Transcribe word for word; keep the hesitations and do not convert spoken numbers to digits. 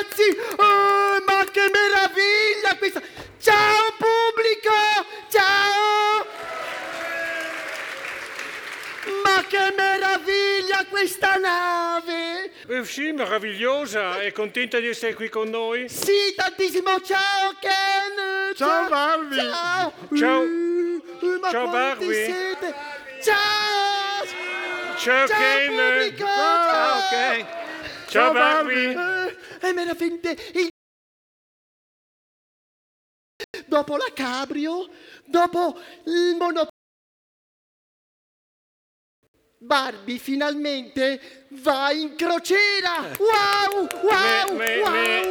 ragazzi! Oh, ma che meraviglia questa! Ciao pubblico! Ciao! Ma che meraviglia questa nave! Eh, sì, meravigliosa. È contenta di essere qui con noi? Sì, tantissimo! Ciao Ken! Ciao, Barbie! Ciao! Ciao. Uh, ma Ciao, quanti Barbie. siete? Ciao! Ciao, Ciao Ken. pubblico! Ciao, Ken. Ciao, Ciao, Barbie. Barbie. Eh, è meraviglia! Il- Dopo la cabrio, dopo il monopattino, Barbie finalmente va in crociera! Wow! Wow! Me- me- wow! me-